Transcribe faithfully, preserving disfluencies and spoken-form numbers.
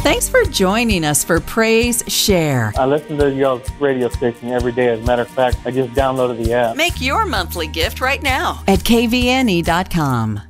Thanks for joining us for Praise Share. I listen to y'all's radio station every day. As a matter of fact, I just downloaded the app. Make your monthly gift right now at K V N E dot com.